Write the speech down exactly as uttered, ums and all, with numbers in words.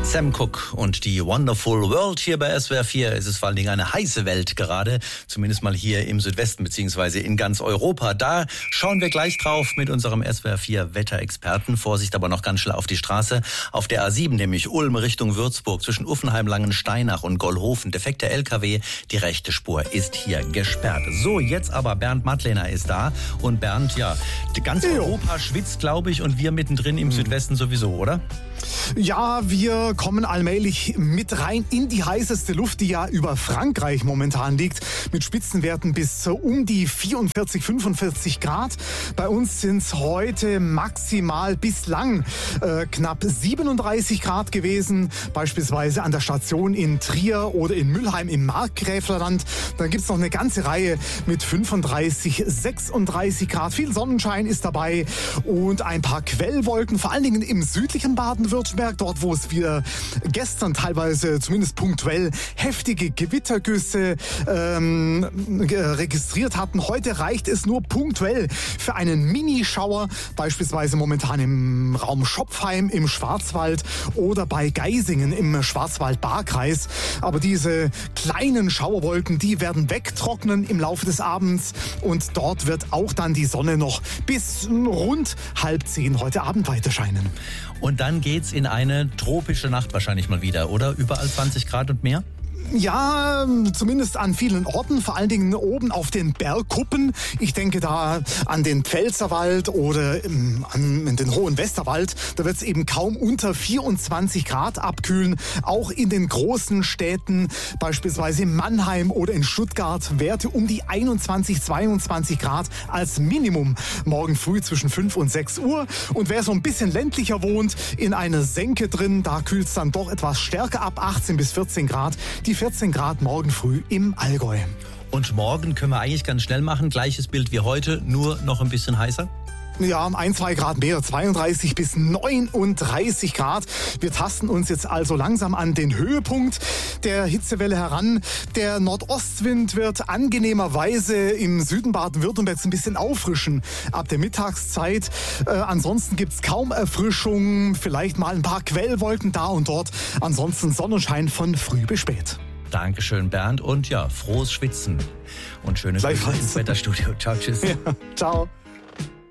Sam Cooke und die Wonderful World hier bei S W R vier. Es ist vor allen Dingen eine heiße Welt gerade, zumindest mal hier im Südwesten beziehungsweise in ganz Europa. Da schauen wir gleich drauf mit unserem S W R vier Wetterexperten. Vorsicht aber noch ganz schnell auf die Straße. Auf der A sieben, nämlich Ulm Richtung Würzburg, zwischen Uffenheim, Langensteinach und Gollhofen. Defekter L K W, die rechte Spur ist hier gesperrt. So, jetzt aber Bernd Mattlener ist da. Und Bernd, ja, ganz Europa schwitzt, glaube ich, und wir mittendrin im Südwesten sowieso, oder? Ja, wir kommen allmählich mit rein in die heißeste Luft, die ja über Frankreich momentan liegt, mit Spitzenwerten bis um die vierundvierzig, fünfundvierzig Grad. Bei uns sind es heute maximal bislang äh, knapp siebenunddreißig Grad gewesen, beispielsweise an der Station in Trier oder in Mülheim im Markgräflerland. Dann gibt es noch eine ganze Reihe mit fünfunddreißig, sechsunddreißig Grad. Viel Sonnenschein ist dabei und ein paar Quellwolken, vor allen Dingen im südlichen Baden-Württemberg, dort wo es wir gestern teilweise zumindest punktuell heftige Gewittergüsse ähm, registriert hatten. Heute reicht es nur punktuell für einen Minischauer, beispielsweise momentan im Raum Schopfheim im Schwarzwald oder bei Geisingen im Schwarzwald-Baar-Kreis. Aber diese kleinen Schauerwolken, die werden wegtrocknen im Laufe des Abends und dort wird auch dann die Sonne noch bis rund halb zehn heute Abend weiterscheinen. Und dann geht's in eine tropische Nacht wahrscheinlich mal wieder, oder? Überall zwanzig Grad und mehr? Ja, zumindest an vielen Orten, vor allen Dingen oben auf den Bergkuppen. Ich denke da an den Pfälzerwald oder im, an den Hohen Westerwald. Da wird es eben kaum unter vierundzwanzig Grad abkühlen. Auch in den großen Städten, beispielsweise in Mannheim oder in Stuttgart, Werte um die einundzwanzig, zweiundzwanzig Grad als Minimum. Morgen früh zwischen fünf und sechs Uhr. Und wer so ein bisschen ländlicher wohnt, in einer Senke drin, da kühlt es dann doch etwas stärker ab, achtzehn bis vierzehn Grad. Die vierzehn Grad morgen früh im Allgäu. Und morgen können wir eigentlich ganz schnell machen. Gleiches Bild wie heute, nur noch ein bisschen heißer. Ja, ein, zwei Grad mehr, zweiunddreißig bis neununddreißig Grad. Wir tasten uns jetzt also langsam an den Höhepunkt der Hitzewelle heran. Der Nordostwind wird angenehmerweise im Süden Baden-Württembergs ein bisschen auffrischen ab der Mittagszeit. Äh, ansonsten gibt's kaum Erfrischung, vielleicht mal ein paar Quellwolken da und dort. Ansonsten Sonnenschein von früh bis spät. Dankeschön, Bernd. Und ja, frohes Schwitzen und schönes Wetter ins Wetterstudio. Ciao, tschüss. Ja, ciao.